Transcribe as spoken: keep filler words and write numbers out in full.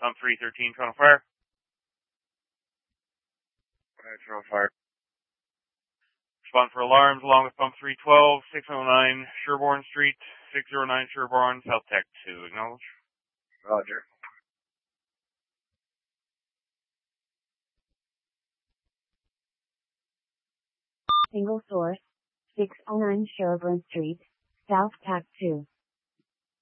Pump three thirteen, Toronto Fire. Alright, Toronto Fire. Respond for alarms along with Pump three twelve, six oh nine Sherbourne Street, six oh nine Sherbourne, South Tech two. Acknowledge. Roger. Single source, six oh nine Sherbourne Street, South Tech two.